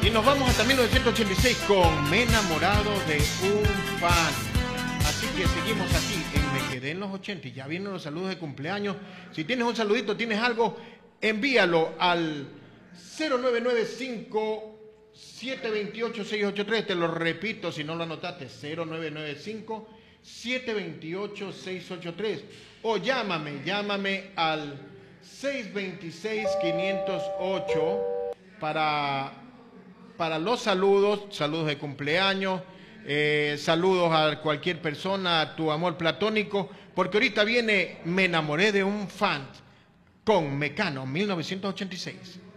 Y nos vamos hasta 1986 con Me he enamorado de un fan. Así que seguimos aquí en Me quedé en los 80 y ya vienen los saludos de cumpleaños. Si tienes un saludito, tienes algo, envíalo al 0995-728-683. Te lo repito si no lo anotaste, 0995-728-683. O llámame al 626-508 para los saludos de cumpleaños, saludos a cualquier persona, a tu amor platónico, porque ahorita viene Me enamoré de un fan con Mecano 1986.